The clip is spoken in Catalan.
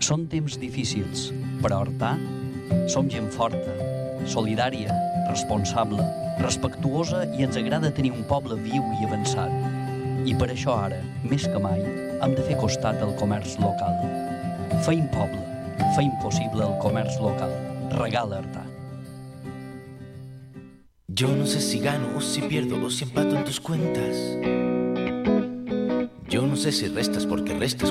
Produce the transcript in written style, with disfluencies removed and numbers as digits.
Són temps difícils, però a Artà som gent forta, solidària, responsable, respectuosa i ens agrada tenir un poble viu i avançat. I per això ara, més que mai, hem de fer costat al comerç local. Feim poble, feim possible el comerç local. Regala Artà. Yo no sé si gano o si pierdo o si empato en tus cuentas. Yo no sé si restas porque restas